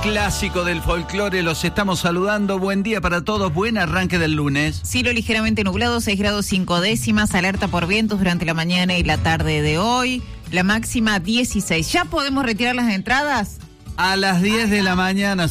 Clásico del folclore, los estamos saludando. Buen día para todos, buen arranque del lunes. Cielo ligeramente nublado, 6 grados 5 décimas, alerta por vientos durante la mañana y la tarde de hoy. La máxima 16. ¿Ya podemos retirar las entradas? A las 10 de la mañana.